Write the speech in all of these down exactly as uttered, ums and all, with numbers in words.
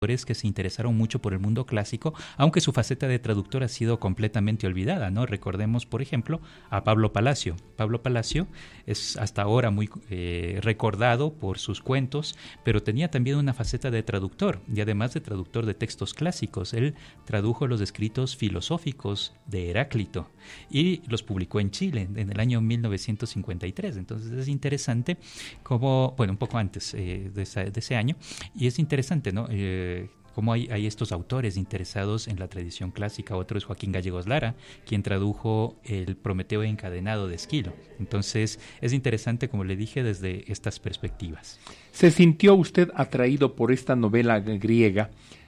que se interesaron mucho por el mundo clásico, aunque su faceta de traductor ha sido completamente olvidada, ¿no? Recordemos, por ejemplo, a Pablo Palacio. Pablo Palacio es hasta ahora muy eh, recordado por sus cuentos, pero tenía también una faceta de traductor, y además de traductor de textos clásicos. Él tradujo los escritos filosóficos de Heráclito y los publicó en Chile en el año mil novecientos cincuenta y tres. Entonces es interesante como, bueno, un poco antes eh, de, esa, de ese año, y es interesante, ¿no? Eh, Cómo hay, hay estos autores interesados en la tradición clásica. Otro es Joaquín Gallegos Lara, quien tradujo el Prometeo encadenado de Esquilo. Entonces es interesante, como le dije, desde estas perspectivas. ¿Se sintió usted atraído por esta novela griega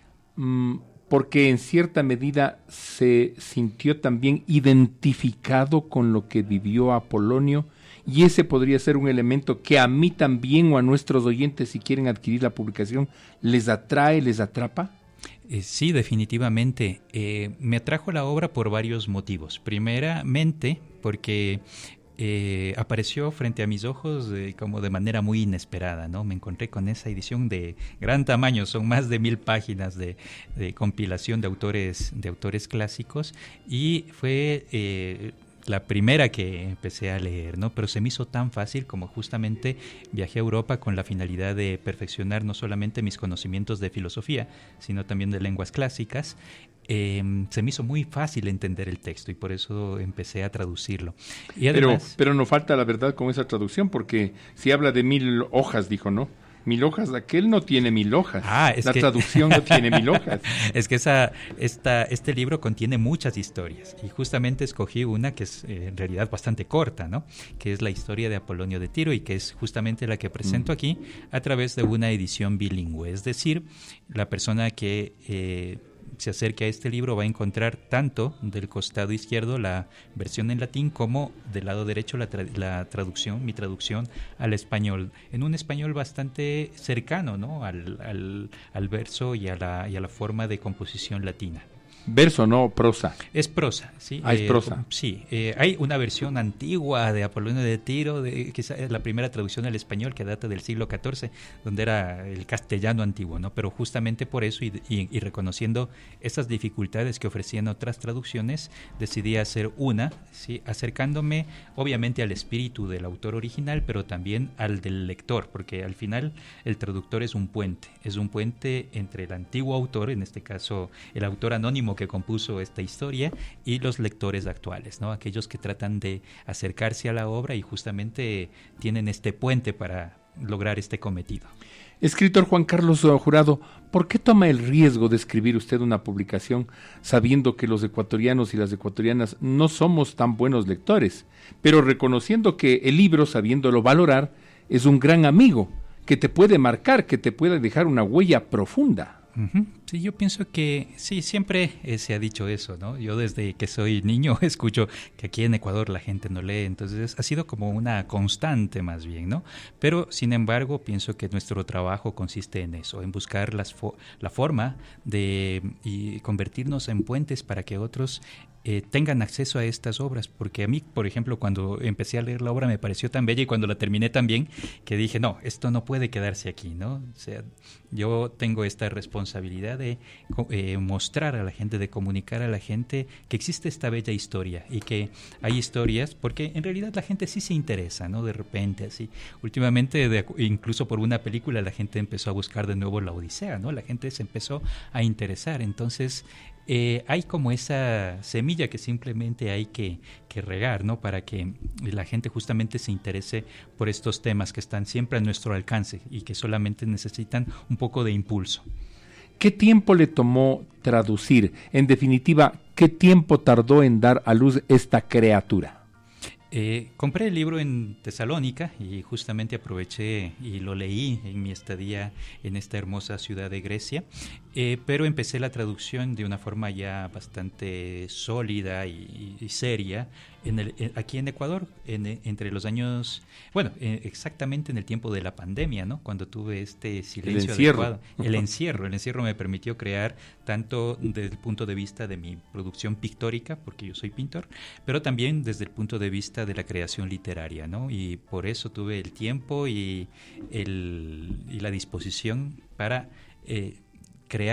mmm, porque en cierta medida se sintió también identificado con lo que vivió Apolonio? Y ese podría ser un elemento que a mí también o a nuestros oyentes, si quieren adquirir la publicación, les atrae, les atrapa. Eh, sí, definitivamente. Eh, me atrajo la obra por varios motivos. Primeramente, porque eh, apareció frente a mis ojos eh, como de manera muy inesperada, ¿no? Me encontré con esa edición de gran tamaño, son más de mil páginas de, de compilación de autores, de autores clásicos, y fue Eh, la primera que empecé a leer, ¿no? Pero se me hizo tan fácil, como justamente viajé a Europa con la finalidad de perfeccionar no solamente mis conocimientos de filosofía, sino también de lenguas clásicas. Eh, se me hizo muy fácil entender el texto y por eso empecé a traducirlo. Y además, pero, pero no falta la verdad con esa traducción, porque si habla de mil hojas, dijo, ¿no? Mil hojas, aquel no tiene mil hojas. Ah, es la que... traducción no tiene mil hojas. Es que esa, esta, este libro contiene muchas historias y justamente escogí una que es eh, en realidad bastante corta, ¿no? Que es la historia de Apolonio de Tiro, y que es justamente la que presento mm. aquí a través de una edición bilingüe. Es decir, la persona que eh, se acerque a este libro va a encontrar tanto del costado izquierdo la versión en latín como del lado derecho la, tra- la traducción, mi traducción al español, en un español bastante cercano, ¿no? al, al, al verso y a, la, y a la forma de composición latina. Verso, no prosa. Es prosa, sí. Ah, es eh, prosa. Sí, eh, hay una versión antigua de Apolonio de Tiro, de, quizá es la primera traducción al español que data del siglo catorce, donde era el castellano antiguo, ¿no? Pero justamente por eso y, y, y reconociendo esas dificultades que ofrecían otras traducciones, decidí hacer una, ¿sí? Acercándome obviamente al espíritu del autor original, pero también al del lector, porque al final el traductor es un puente, es un puente entre el antiguo autor, en este caso el autor anónimo que compuso esta historia, y los lectores actuales, ¿no? Aquellos que tratan de acercarse a la obra y justamente tienen este puente para lograr este cometido. Escritor Juan Carlos Jurado, ¿por qué toma el riesgo de escribir usted una publicación sabiendo que los ecuatorianos y las ecuatorianas no somos tan buenos lectores, pero reconociendo que el libro, sabiéndolo valorar, es un gran amigo que te puede marcar, que te puede dejar una huella profunda? Uh-huh. Sí, yo pienso que sí, siempre eh, se ha dicho eso, ¿no? Yo desde que soy niño escucho que aquí en Ecuador la gente no lee, entonces ha sido como una constante más bien, ¿no? Pero sin embargo pienso que nuestro trabajo consiste en eso, en buscar las fo- la forma de y convertirnos en puentes para que otros Eh, tengan acceso a estas obras, porque a mí, por ejemplo, cuando empecé a leer la obra me pareció tan bella y cuando la terminé tan bien que dije, no, esto no puede quedarse aquí, ¿no? O sea, yo tengo esta responsabilidad de eh, mostrar a la gente, de comunicar a la gente que existe esta bella historia y que hay historias, porque en realidad la gente sí se interesa, ¿no? De repente, así. Últimamente, de, incluso por una película, la gente empezó a buscar de nuevo la Odisea, ¿no? La gente se empezó a interesar, entonces Eh, hay como esa semilla que simplemente hay que, que regar, ¿no? Para que la gente justamente se interese por estos temas que están siempre a nuestro alcance y que solamente necesitan un poco de impulso. ¿Qué tiempo le tomó traducir? En definitiva, ¿qué tiempo tardó en dar a luz esta criatura? Eh, compré el libro en Tesalónica y justamente aproveché y lo leí en mi estadía en esta hermosa ciudad de Grecia, eh, pero empecé la traducción de una forma ya bastante sólida y, y seria en el, en, aquí en Ecuador, en, entre los años, bueno, eh, exactamente en el tiempo de la pandemia, ¿no? Cuando tuve este silencio el encierro. adecuado. El encierro, el encierro me permitió crear tanto desde el punto de vista de mi producción pictórica, porque yo soy pintor, pero también desde el punto de vista de la creación literaria, ¿no? Y por eso tuve el tiempo y, el, y la disposición para eh,